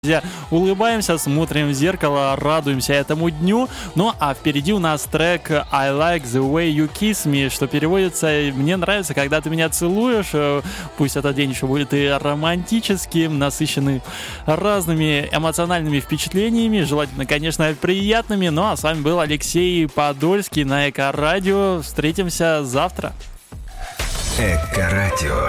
Друзья, улыбаемся, смотрим в зеркало, радуемся этому дню. Ну а впереди у нас трек I Like the Way You Kiss Me, что переводится «Мне нравится, когда ты меня целуешь». Пусть этот день еще будет и романтическим, насыщенный разными эмоциональными впечатлениями, желательно, конечно, приятными. Ну а с вами был Алексей Подольский на Эко-радио. Встретимся завтра. Эко-радио.